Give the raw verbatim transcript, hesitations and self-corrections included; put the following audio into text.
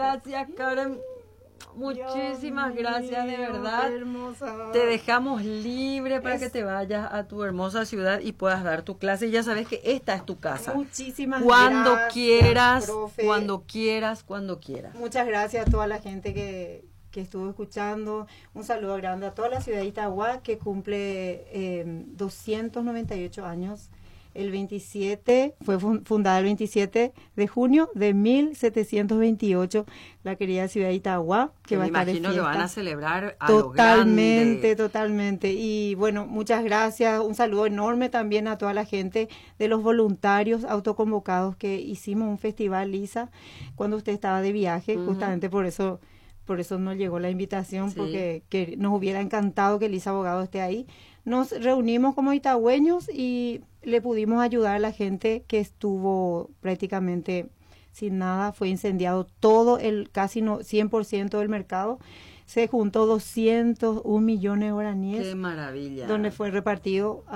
gracias, Karen. Muchísimas Dios gracias, mío, de verdad. qué hermosa. Te dejamos libre para Es... que te vayas a tu hermosa ciudad y puedas dar tu clase. Y ya sabes que esta es tu casa. Muchísimas cuando gracias. Quieras, Profe. cuando quieras, cuando quieras. Muchas gracias a toda la gente que, que estuvo escuchando. Un saludo grande a toda la ciudad de Itagua, que cumple eh, doscientos noventa y ocho años. El veintisiete, fue fundada el veintisiete de junio de mil setecientos veintiocho, la querida ciudad de Itagua, que, que va a estar de fiesta. Me imagino que van a celebrar a totalmente, lo grande. Totalmente. Y bueno, muchas gracias. Un saludo enorme también a toda la gente de los voluntarios autoconvocados que hicimos un festival, Lisa, cuando usted estaba de viaje, uh-huh. justamente por eso, por eso nos llegó la invitación, sí. porque que nos hubiera encantado que Lisa Abogado esté ahí. Nos reunimos como itagüeños y le pudimos ayudar a la gente que estuvo prácticamente sin nada. Fue incendiado todo, el casi no, cien por ciento del mercado. Se juntó doscientos un millones de guaraníes. ¡Qué maravilla! Donde fue repartido